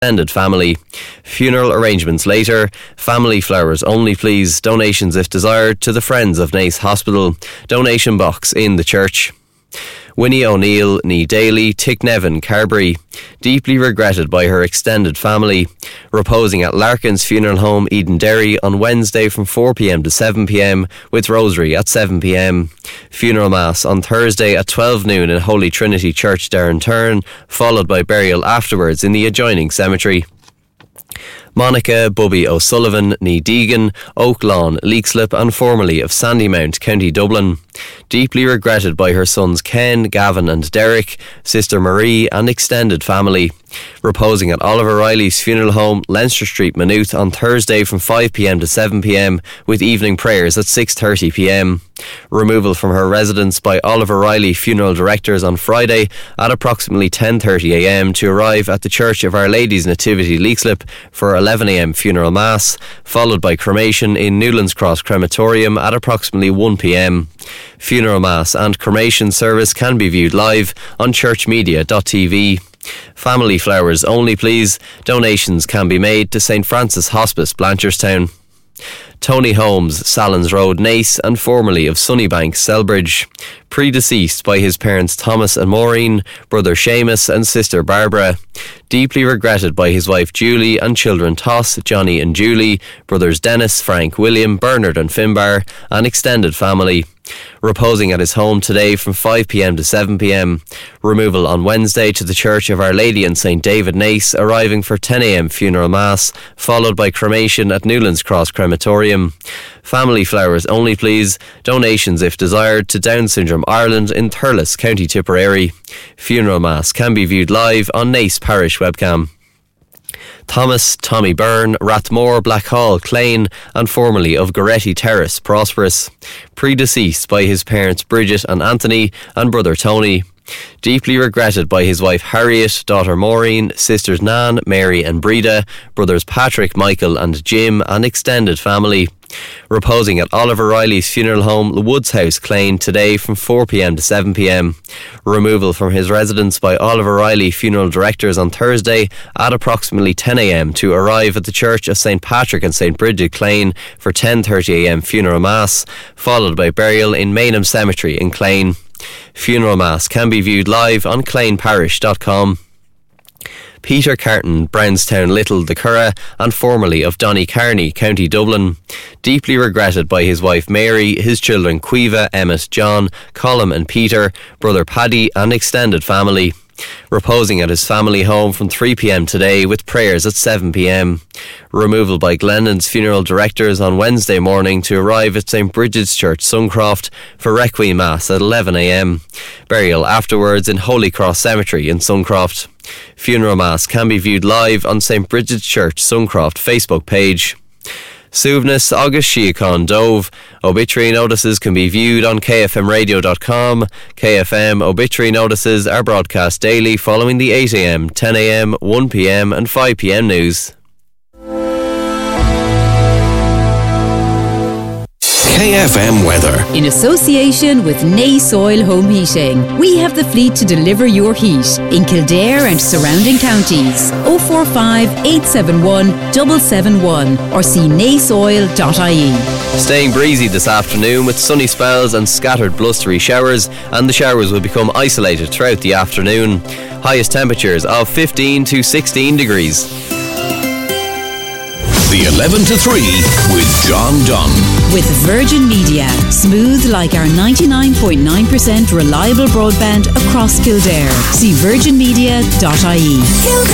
extended family. Funeral arrangements later. Family flowers only please. Donations if desired to the Friends of Naas Hospital. Donation box in the church. Winnie O'Neill, ní Daly, Ticknevin, Carberry, deeply regretted by her extended family, reposing at Larkin's Funeral Home, Edenderry, on Wednesday from 4pm to 7pm, with Rosary at 7pm. Funeral Mass on Thursday at 12 noon in Holy Trinity Church, Downturn, followed by burial afterwards in the adjoining cemetery. Monica Bubby O'Sullivan, ní Deegan, Oak Lawn, Leixlip and formerly of Sandymount, County Dublin. Deeply regretted by her sons Ken, Gavin and Derek, sister Marie and extended family. Reposing at Oliver Riley's Funeral Home, Leinster Street, Maynooth on Thursday from 5pm to 7pm with evening prayers at 6:30pm. Removal from her residence by Oliver Riley Funeral Directors on Friday at approximately 10:30am to arrive at the Church of Our Lady's Nativity, Leixlip for 11am funeral mass, followed by cremation in Newlands Cross Crematorium at approximately 1pm. Funeral mass and cremation service can be viewed live on churchmedia.tv. Family flowers only please. Donations can be made to St Francis Hospice, Blanchardstown. Tony Holmes, Salins Road, Naas, and formerly of Sunnybank, Selbridge. Predeceased by his parents Thomas and Maureen, brother Seamus and sister Barbara. Deeply regretted by his wife Julie and children Toss, Johnny and Julie, brothers Dennis, Frank, William, Bernard and Finbar, and extended family. Reposing at his home today from 5pm to 7pm. Removal on Wednesday to the Church of Our Lady in St David, Naas, arriving for 10am funeral mass, followed by cremation at Newlands Cross Crematorium. Family flowers only please. Donations if desired to Down Syndrome Ireland in Thurles, County Tipperary. Funeral mass can be viewed live on Naas Parish webcam. Thomas, Tommy Byrne, Rathmore, Blackhall, Clane and formerly of Goretti Terrace, Prosperous. Predeceased by his parents Bridget and Anthony and brother Tony. Deeply regretted by his wife Harriet, daughter Maureen, sisters Nan, Mary and Breda, brothers Patrick, Michael and Jim and extended family. Reposing at Oliver Riley's Funeral Home, The Woods House, Clane, today from 4pm to 7pm. Removal from his residence by Oliver Riley Funeral Directors on Thursday at approximately 10am to arrive at the Church of St Patrick and St Bridget, Clane for 10:30am funeral mass, followed by burial in Maynham Cemetery in Clane. Funeral mass can be viewed live on claineparish.com. Peter Carton, Brownstown Little, the Curragh, and formerly of Donnycarney, County Dublin. Deeply regretted by his wife Mary, his children Quiva, Emmett, John, Colm and Peter, brother Paddy and extended family. Reposing at his family home from 3pm today with prayers at 7pm. Removal by Glendon's Funeral Directors on Wednesday morning to arrive at St Bridget's Church, Suncroft for Requiem Mass at 11am. Burial afterwards in Holy Cross Cemetery in Suncroft. Funeral Mass can be viewed live on St Bridget's Church, Suncroft Facebook page. Suivnus August Síochána Dóibh. Obituary notices can be viewed on kfmradio.com. KFM obituary notices are broadcast daily following the 8am, 10am, 1pm and 5pm news. KFM weather. In association with Naas Oil Home Heating, we have the fleet to deliver your heat in Kildare and surrounding counties. 045 871 771 or see naasoil.ie. Staying breezy this afternoon with sunny spells and scattered blustery showers, and the showers will become isolated throughout the afternoon. Highest temperatures of 15 to 16 degrees. The 11 to 3 with John Dunn. With Virgin Media, smooth like our 99.9% reliable broadband across Kildare. See virginmedia.ie.